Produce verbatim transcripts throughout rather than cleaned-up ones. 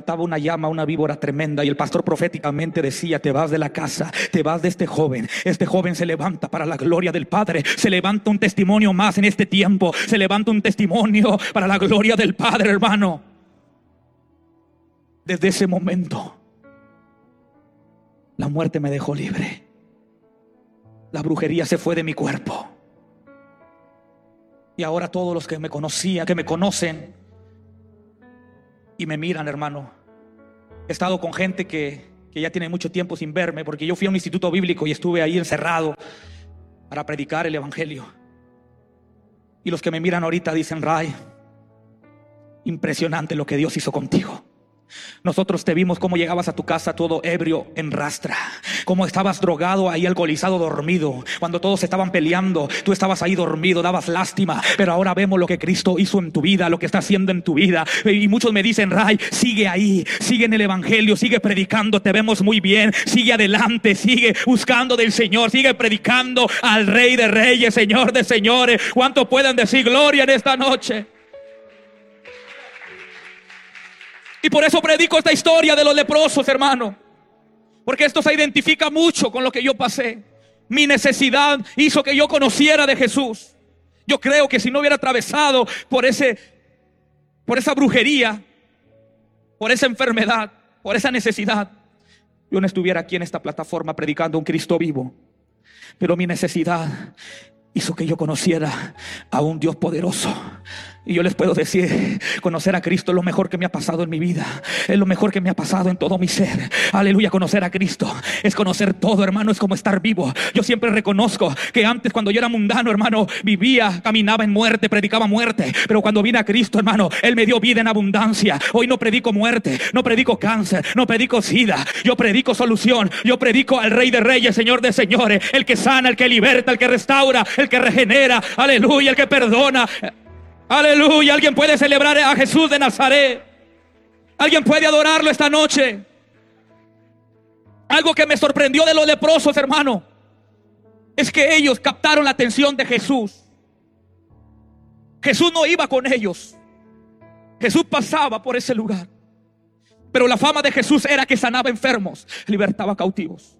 levantaba una llama, una víbora tremenda, y el pastor proféticamente decía: te vas de la casa, te vas de este joven. Este joven se levanta para la gloria del Padre. Se levanta un testimonio más en este tiempo. Se levanta un testimonio para la gloria del Padre, hermano. Desde ese momento, la muerte me dejó libre. La brujería se fue de mi cuerpo. Y ahora todos los que me conocían, que me conocen y me miran, hermano, he estado con gente que, que ya tiene mucho tiempo sin verme, porque yo fui a un instituto bíblico y estuve ahí encerrado para predicar el evangelio. Y los que me miran ahorita dicen: Ray, impresionante lo que Dios hizo contigo. Nosotros te vimos cómo llegabas a tu casa todo ebrio en rastra, cómo estabas drogado ahí, alcoholizado, dormido. Cuando todos estaban peleando, tú estabas ahí dormido, dabas lástima. Pero ahora vemos lo que Cristo hizo en tu vida, lo que está haciendo en tu vida. Y muchos me dicen: Ray, sigue ahí, sigue en el evangelio, sigue predicando, te vemos muy bien. Sigue adelante, sigue buscando del Señor, sigue predicando al Rey de Reyes, Señor de Señores. ¿Cuántos pueden decir gloria en esta noche? Y por eso predico esta historia de los leprosos, hermano, porque esto se identifica mucho con lo que yo pasé. Mi necesidad hizo que yo conociera de Jesús. Yo creo que si no hubiera atravesado por ese, por esa brujería, por esa enfermedad, por esa necesidad, yo no estuviera aquí en esta plataforma predicando un Cristo vivo. Pero mi necesidad hizo que yo conociera a un Dios poderoso. Y yo les puedo decir, conocer a Cristo es lo mejor que me ha pasado en mi vida. Es lo mejor que me ha pasado en todo mi ser. Aleluya, conocer a Cristo es conocer todo, hermano, es como estar vivo. Yo siempre reconozco que antes, cuando yo era mundano, hermano, vivía, caminaba en muerte, predicaba muerte. Pero cuando vine a Cristo, hermano, Él me dio vida en abundancia. Hoy no predico muerte, no predico cáncer, no predico sida. Yo predico solución. Yo predico al Rey de Reyes, Señor de Señores, el que sana, el que liberta, el que restaura, el que regenera. Aleluya, el que perdona. Aleluya, alguien puede celebrar a Jesús de Nazaret. Alguien puede adorarlo esta noche. Algo que me sorprendió de los leprosos, hermano, es que ellos captaron la atención de Jesús. Jesús no iba con ellos. Jesús pasaba por ese lugar. Pero la fama de Jesús era que sanaba enfermos, libertaba cautivos.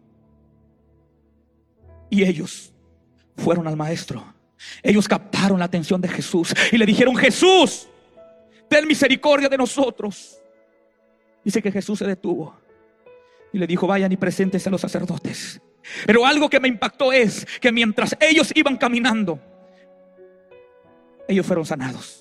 Y ellos fueron al maestro. Ellos captaron la atención de Jesús y le dijeron: Jesús, ten misericordia de nosotros. Dice que Jesús se detuvo y le dijo: vayan y preséntense a los sacerdotes. Pero algo que me impactó es que mientras ellos iban caminando, ellos fueron sanados.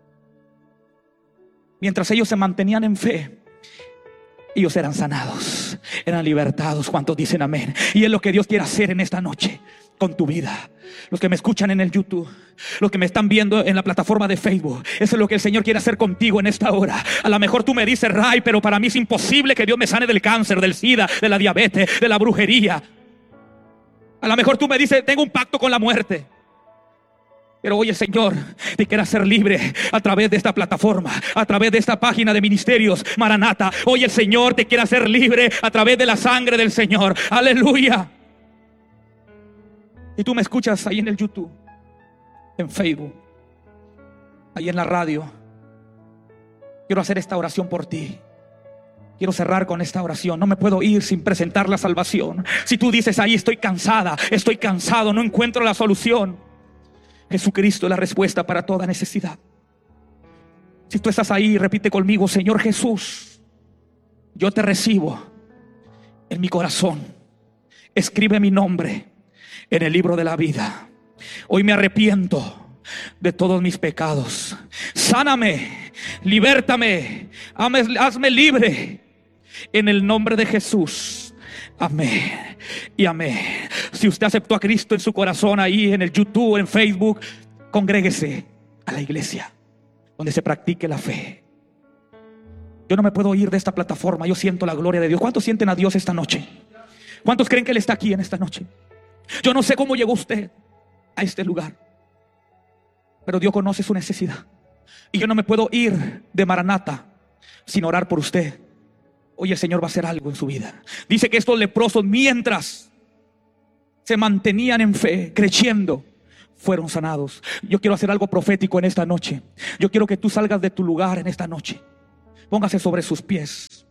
Mientras ellos se mantenían en fe, ellos eran sanados, eran libertados. ¿Cuántos dicen amén? Y es lo que Dios quiere hacer en esta noche con tu vida. Los que me escuchan en el YouTube, los que me están viendo en la plataforma de Facebook, eso es lo que el Señor quiere hacer contigo en esta hora. A lo mejor tú me dices: Ray, pero para mí es imposible que Dios me sane del cáncer, del SIDA, de la diabetes, de la brujería. A lo mejor tú me dices: tengo un pacto con la muerte. Pero hoy el Señor te quiere hacer libre a través de esta plataforma, a través de esta página de Ministerios Maranata. Hoy el Señor te quiere hacer libre a través de la sangre del Señor. Aleluya. Y tú me escuchas ahí en el YouTube, en Facebook, ahí en la radio. Quiero hacer esta oración por ti. Quiero cerrar con esta oración. No me puedo ir sin presentar la salvación. Si tú dices ahí: estoy cansada, estoy cansado, no encuentro la solución, Jesucristo es la respuesta para toda necesidad. Si tú estás ahí, repite conmigo: Señor Jesús, yo te recibo en mi corazón. Escribe mi nombre en el libro de la vida. Hoy me arrepiento de todos mis pecados. Sáname, libértame, hazme libre en el nombre de Jesús. Amén y amén. Si usted aceptó a Cristo en su corazón, ahí en el YouTube, en Facebook, congréguese a la iglesia donde se practique la fe. Yo no me puedo ir de esta plataforma. Yo siento la gloria de Dios. ¿Cuántos sienten a Dios esta noche? ¿Cuántos creen que Él está aquí en esta noche? Yo no sé cómo llegó usted a este lugar, pero Dios conoce su necesidad. Y yo no me puedo ir de Maranata sin orar por usted. Hoy el Señor va a hacer algo en su vida. Dice que estos leprosos, mientras se mantenían en fe, creciendo, fueron sanados. Yo quiero hacer algo profético en esta noche. Yo quiero que tú salgas de tu lugar en esta noche Póngase sobre sus pies.